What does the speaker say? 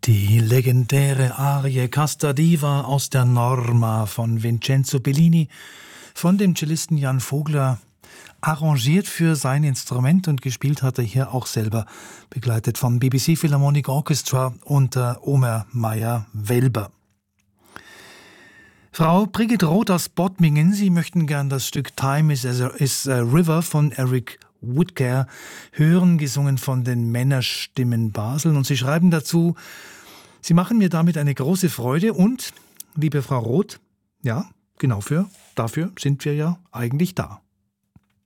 Die legendäre Arie Casta Diva aus der Norma von Vincenzo Bellini, von dem Cellisten Jan Vogler, arrangiert für sein Instrument und gespielt hat er hier auch selber, begleitet vom BBC Philharmonic Orchestra unter Omer Meyer-Welber. Frau Brigitte Roth aus Bottmingen, Sie möchten gern das Stück Time is a River von Eric Woodcare hören, gesungen von den Männerstimmen Basel. Und Sie schreiben dazu: Sie machen mir damit eine große Freude und, liebe Frau Roth, ja, genau dafür sind wir ja eigentlich da.